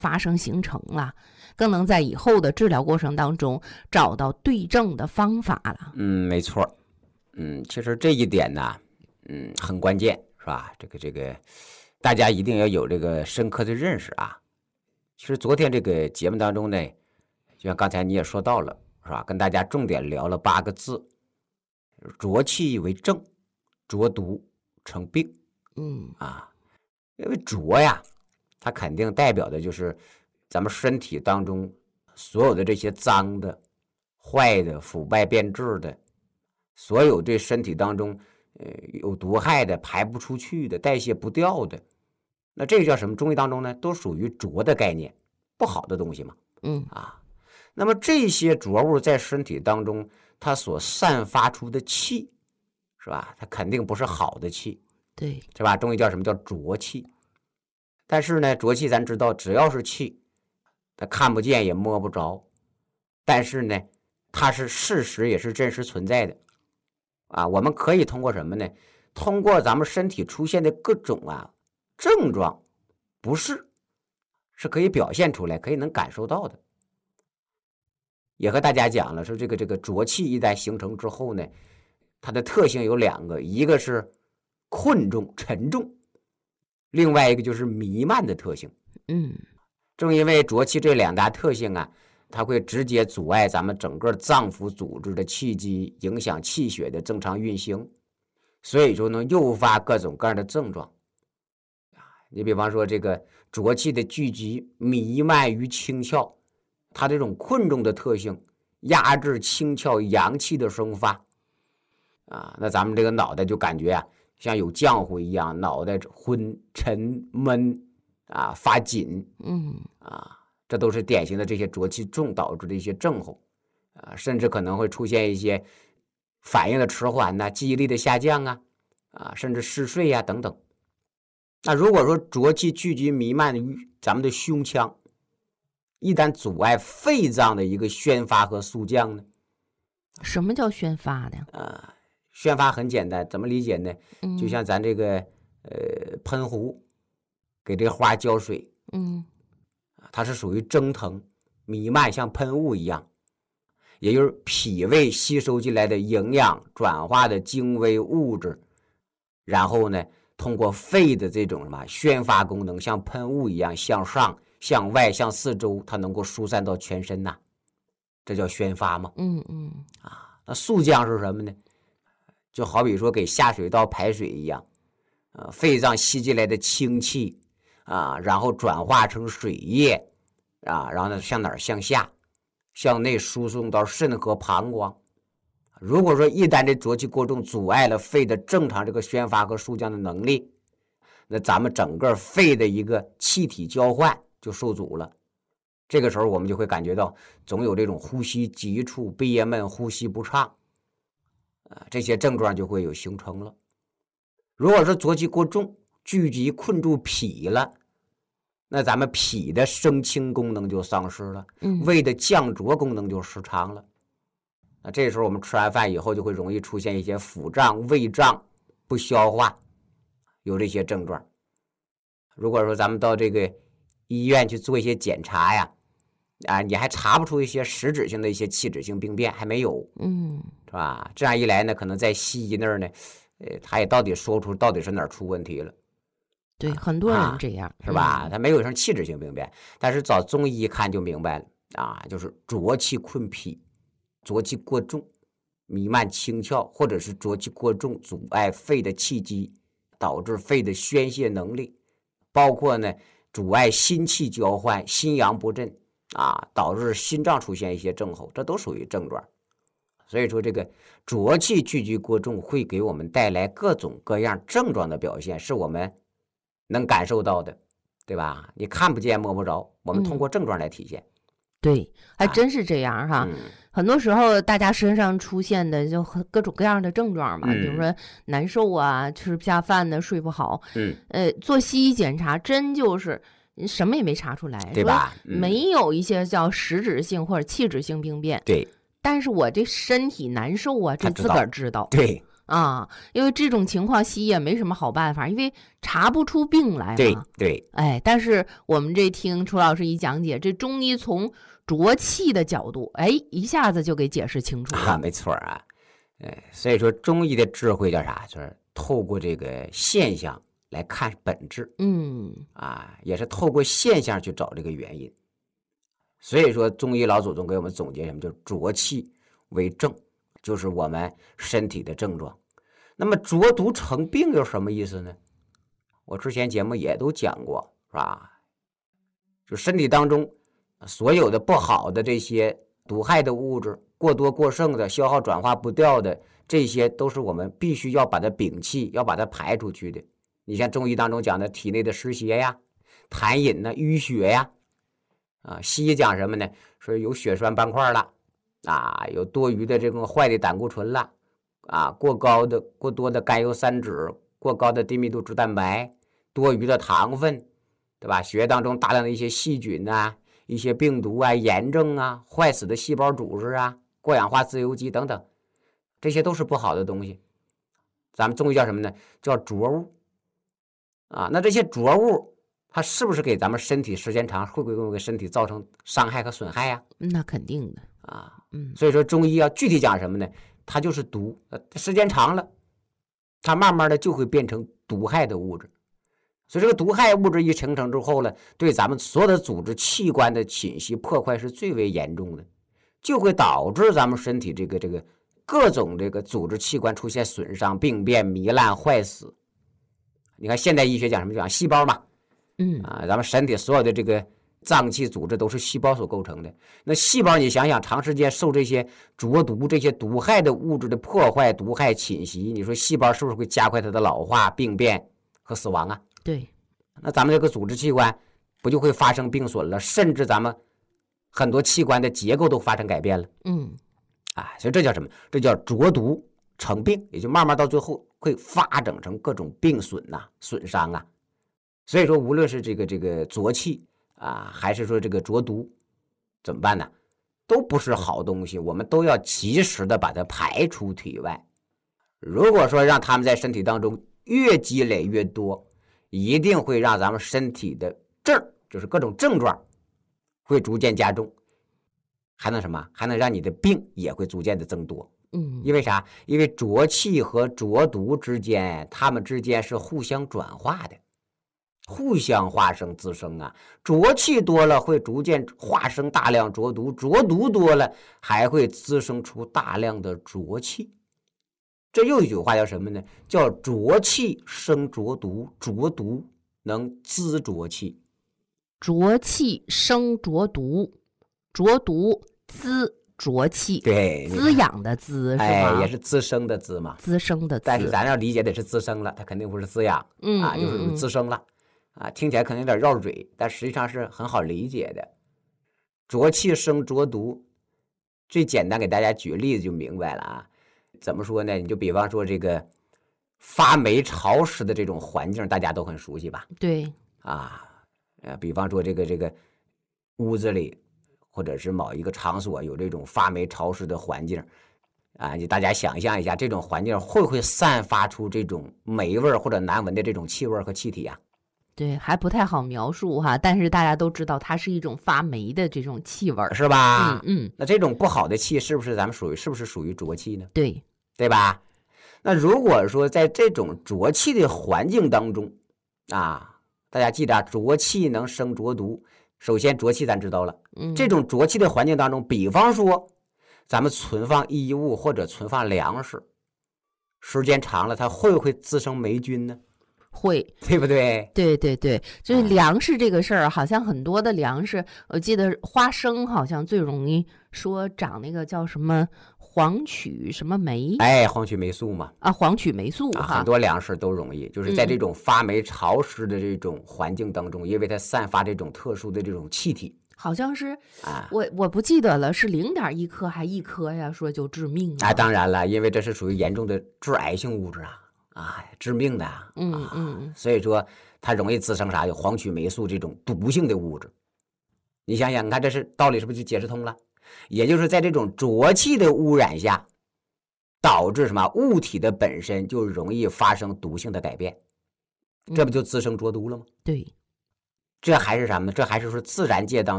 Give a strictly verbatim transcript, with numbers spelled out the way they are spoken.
发生形成了，更能在以后的治疗过程当中找到对症的方法了。 嗯，没错。嗯，其实这一点呢，嗯，很关键，是吧？这个这个，大家一定要有这个深刻的认识啊。其实昨天这个节目当中呢，就像刚才你也说到了，是吧？跟大家重点聊了八个字：浊气为症，浊毒成病。 嗯啊，因为浊呀，它肯定代表的就是咱们身体当中所有的这些脏的、坏的、腐败变质的，所有对身体当中呃有毒害的、排不出去的、代谢不掉的，那这个叫什么？中医当中呢，都属于浊的概念，不好的东西嘛。 嗯啊，那么这些浊物在身体当中，它所散发出的气，是吧？它肯定不是好的气。 对， 是吧？中医叫什么叫浊气？但是呢，浊气咱知道，只要是气，它看不见也摸不着，但是呢，它是事实，也是真实存在的啊。我们可以通过什么呢？通过咱们身体出现的各种啊症状，不适，是可以表现出来，可以能感受到的。也和大家讲了，说这个这个浊气一旦形成之后呢，它的特性有两个，一个是困重沉重，另外一个就是弥漫的特性。 嗯， 正因为浊气这两大特性啊，它会直接阻碍咱们整个脏腑组织的气机，影响气血的正常运行，所以说能诱发各种各样的症状。你比方说这个浊气的聚集弥漫于清窍，它这种困重的特性压制清窍阳气的生发啊，那咱们这个脑袋就感觉啊像有浆糊一样，脑袋昏沉闷啊，发紧。 嗯啊，这都是典型的这些浊气重导致的一些症候啊，甚至可能会出现一些反应的迟缓呐、记忆力的下降啊，啊，甚至嗜睡呀、啊、等等。那如果说浊气聚集弥漫于咱们的胸腔，一旦阻碍肺脏的一个宣发和肃降呢？ 什么叫宣发呢？ 啊，宣发很简单，怎么理解呢？ 嗯就像咱这个呃喷壶给这个花浇水， 嗯它是属于蒸腾弥漫，像喷雾一样，也就是脾胃吸收进来的营养转化的精微物质，然后呢通过肺的这种什么宣发功能，像喷雾一样向上向外向四周，它能够疏散到全身呐、啊，这叫宣发嘛。 嗯嗯啊，那肃降是什么呢？就好比说给下水道排水一样，呃，肺脏吸进来的氢气啊，然后转化成水液啊，然后呢向哪儿？向下，向内输送到肾和膀胱。如果说一旦这浊气过重，阻碍了肺的正常这个宣发和肃降的能力，那咱们整个肺的一个气体交换就受阻了。这个时候我们就会感觉到总有这种呼吸急促、憋闷、呼吸不畅啊，这些症状就会有形成了。如果说浊气过重，聚集困住脾了，那咱们脾的升清功能就丧失了，胃的降浊功能就失常了。那这时候我们吃完饭以后就会容易出现一些腹胀、胃胀、不消化，有这些症状。如果说咱们到这个医院去做一些检查呀，啊，你还查不出一些实质性的一些器质性病变，还没有， 嗯， 是吧？这样一来呢，可能在西医那儿呢，呃，他也到底说不出到底是哪儿出问题了。 对，很多人这样， 啊、是吧？他没有什么器质性病变，但是找中医一看就明白了啊，就是浊气困脾，浊气过重，弥漫清窍，或者是浊气过重，阻碍肺的气机，导致肺的宣泄能力，包括呢阻碍心气交换，心阳不振啊，导致心脏出现一些症候，这都属于症状。所以说这个浊气聚集过重会给我们带来各种各样症状的表现，是我们能感受到的，对吧？你看不见摸不着，我们通过症状来体现。嗯、 对，还真是这样哈。嗯、很多时候大家身上出现的就各种各样的症状嘛，嗯、比如说难受啊，吃不下饭的，睡不好。 嗯， 呃，做西医检查真就是什么也没查出来， 对吧？ 嗯、没有一些叫实质性或者器质性病变。 对。 但是我这身体难受啊，这自个儿知道。 对， 啊，因为这种情况西医也没什么好办法，因为查不出病来嘛。 对对， 哎，但是我们这听楚老师一讲解，这中医从浊气的角度，哎，一下子就给解释清楚了。 啊，没错啊，哎，所以说中医的智慧叫啥？就是透过这个现象来看本质。 嗯啊，也是透过现象去找这个原因。所以说，中医老祖宗给我们总结什么？就是浊气为症，就是我们身体的症状。那么浊毒成病有什么意思呢？我之前节目也都讲过，是吧？就身体当中所有的不好的这些毒害的物质，过多过剩的、消耗转化不掉的，这些都是我们必须要把它摒弃，要把它排出去的。你像中医当中讲的体内的湿邪呀、痰饮呢、淤血呀，啊，西医讲什么呢？说有血栓斑块了，啊，有多余的这种坏的胆固醇了，啊，过高的、过多的甘油三酯，过高的低密度脂蛋白，多余的糖分，对吧？血液当中大量的一些细菌啊、一些病毒啊、炎症啊、坏死的细胞组织啊、过氧化自由基等等，这些都是不好的东西。咱们中医叫什么呢？叫浊物。啊，那这些浊物，它是不是给咱们身体时间长，会不会给身体造成伤害和损害呀？ 那肯定的啊， 嗯， 所以说中医要具体讲什么呢？它就是毒，时间长了，它慢慢的就会变成毒害的物质。所以这个毒害物质一形成之后呢，对咱们所有的组织器官的侵袭破坏是最为严重的，就会导致咱们身体这个这个各种这个组织器官出现损伤、病变、糜烂、坏死。你看现代医学讲什么？讲细胞嘛， 嗯啊，咱们身体所有的这个脏器组织都是细胞所构成的。那细胞你想想，长时间受这些浊毒、这些毒害的物质的破坏、毒害侵袭，你说细胞是不是会加快它的老化、病变和死亡啊？ 对， 那咱们这个组织器官不就会发生病损了？甚至咱们很多器官的结构都发生改变了。 嗯啊，所以这叫什么？这叫浊毒成病，也就慢慢到最后会发展成各种病损呐、啊、损伤啊。所以说，无论是这个这个浊气啊，还是说这个浊毒，怎么办呢？都不是好东西，我们都要及时的把它排出体外。如果说让他们在身体当中越积累越多，一定会让咱们身体的症，就是各种症状，会逐渐加重，还能什么？还能让你的病也会逐渐的增多。 嗯， 因为啥？因为浊气和浊毒之间，它们之间是互相转化的，互相化生滋生啊。浊气多了会逐渐化生大量浊毒，浊毒多了还会滋生出大量的浊气。这又一句话叫什么呢？叫浊气生浊毒，浊毒能滋浊气。 浊气生浊毒，浊毒滋浊气， 对， 滋养的滋是吧？ 哎，也是滋生的滋嘛。 滋生的滋， 但是咱要理解的是滋生了，它肯定不是滋养， 嗯啊，就是滋生了，啊，听起来可能有点绕嘴，但实际上是很好理解的。浊气生浊毒，最简单给大家举个例子就明白了啊。怎么说呢？你就比方说这个发霉潮湿的这种环境，大家都很熟悉吧？ 对啊，呃，比方说这个这个屋子里，或者是某一个场所有这种发霉潮湿的环境，啊，你大家想象一下，这种环境会不会散发出这种霉味或者难闻的这种气味和气体啊？ 对，还不太好描述哈，但是大家都知道它是一种发霉的这种气味， 是吧？ 嗯嗯， 那这种不好的气是不是咱们属于是不是属于浊气呢？ 对。 对吧？那如果说在这种浊气的环境当中啊，大家记着啊，浊气能生浊毒。首先浊气咱知道了， 嗯， 这种浊气的环境当中，比方说咱们存放衣物或者存放粮食，时间长了它会不会滋生霉菌呢？ 会， 对不对？ 对对对，就是粮食这个事儿，好像很多的粮食，我记得花生好像最容易说长那个叫什么黄曲什么霉， 哎，黄曲霉素嘛， 啊，黄曲霉素啊， 哈， 很多粮食都容易，就是在这种发霉潮湿的这种环境当中，因为它散发这种特殊的这种气体， 好像是啊， 我我不记得了，是零点一克还一颗呀？说就致命啊，当然了，因为这是属于严重的致癌性物质啊。啊，致命的啊， 嗯嗯嗯， 所以说它容易滋生啥？有黄曲霉素这种毒性的物质。你想想，你看这是道理是不是就解释通了？也就是在这种浊气的污染下， 导致什么物体的本身就容易发生毒性的改变，这不就滋生浊毒了吗？ 对， 这还是什么？这还是说自然界当